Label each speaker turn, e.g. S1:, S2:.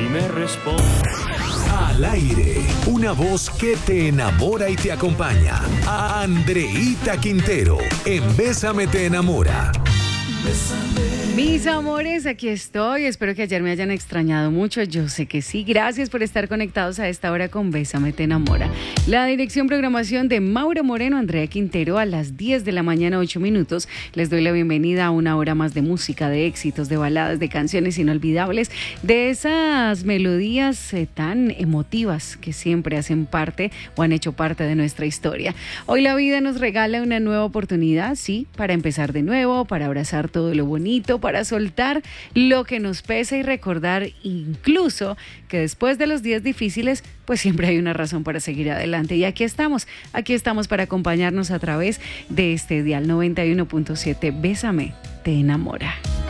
S1: y me responde.
S2: Al aire, una voz que te enamora y te acompaña. Andreíta Quintero, en Bésame te enamora.
S3: Mis amores, aquí estoy. Espero que ayer me hayan extrañado mucho. Yo sé que sí. Gracias por estar conectados a esta hora con Bésame te enamora. La dirección programación de Mauro Moreno, Andrea Quintero, a las 10 de la mañana, 8 minutos. Les doy la bienvenida a una hora más de música, de éxitos, de baladas, de canciones inolvidables, de esas melodías tan emotivas que siempre hacen parte o han hecho parte de nuestra historia. Hoy la vida nos regala una nueva oportunidad, sí, para empezar de nuevo, para abrazar todo lo bonito, para soltar lo que nos pesa y recordar incluso que después de los días difíciles, pues siempre hay una razón para seguir adelante. Y aquí estamos para acompañarnos a través de este dial 91.7. Bésame, te enamora.